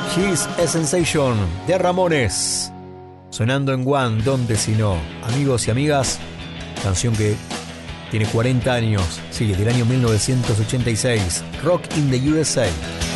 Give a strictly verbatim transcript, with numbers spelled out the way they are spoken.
She's a Sensation de Ramones, sonando en One, ¿dónde si no? Amigos y amigas, canción que tiene cuarenta años, sí, del año mil novecientos ochenta y seis, Rock in the U S A.